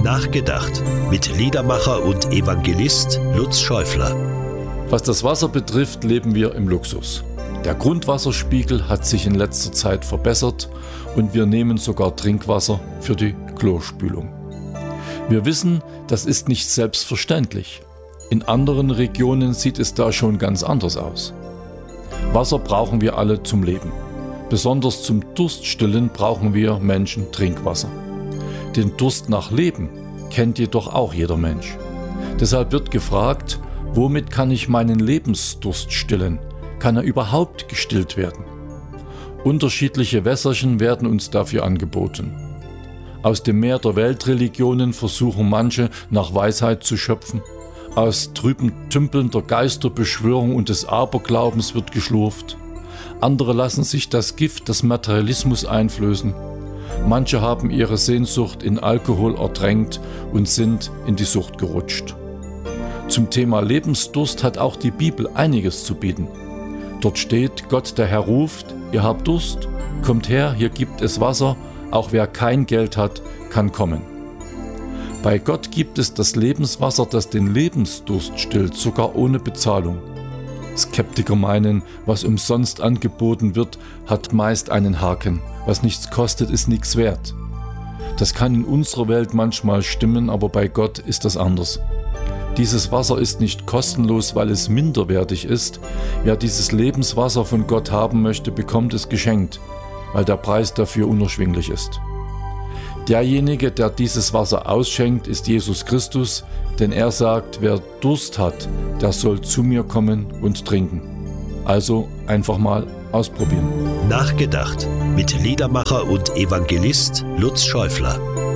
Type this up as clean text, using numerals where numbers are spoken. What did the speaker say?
Nachgedacht mit Liedermacher und Evangelist Lutz Schäufler. Was das Wasser betrifft, leben wir im Luxus. Der Grundwasserspiegel hat sich in letzter Zeit verbessert und wir nehmen sogar Trinkwasser für die Klospülung. Wir wissen, das ist nicht selbstverständlich. In anderen Regionen sieht es da schon ganz anders aus. Wasser brauchen wir alle zum Leben. Besonders zum Durststillen brauchen wir Menschen Trinkwasser. Den Durst nach Leben kennt jedoch auch jeder Mensch. Deshalb wird gefragt, womit kann ich meinen Lebensdurst stillen? Kann er überhaupt gestillt werden? Unterschiedliche Wässerchen werden uns dafür angeboten. Aus dem Meer der Weltreligionen versuchen manche nach Weisheit zu schöpfen. Aus trüben Tümpeln der Geisterbeschwörung und des Aberglaubens wird geschlurft. Andere lassen sich das Gift des Materialismus einflößen. Manche haben ihre Sehnsucht in Alkohol ertränkt und sind in die Sucht gerutscht. Zum Thema Lebensdurst hat auch die Bibel einiges zu bieten. Dort steht, Gott der Herr ruft, ihr habt Durst, kommt her, hier gibt es Wasser, auch wer kein Geld hat, kann kommen. Bei Gott gibt es das Lebenswasser, das den Lebensdurst stillt, sogar ohne Bezahlung. Skeptiker meinen, was umsonst angeboten wird, hat meist einen Haken. Was nichts kostet, ist nichts wert. Das kann in unserer Welt manchmal stimmen, aber bei Gott ist das anders. Dieses Wasser ist nicht kostenlos, weil es minderwertig ist. Wer dieses Lebenswasser von Gott haben möchte, bekommt es geschenkt, weil der Preis dafür unerschwinglich ist. Derjenige, der dieses Wasser ausschenkt, ist Jesus Christus, denn er sagt, wer Durst hat, der soll zu mir kommen und trinken. Also einfach mal ausprobieren. Nachgedacht mit Liedermacher und Evangelist Lutz Schäufler.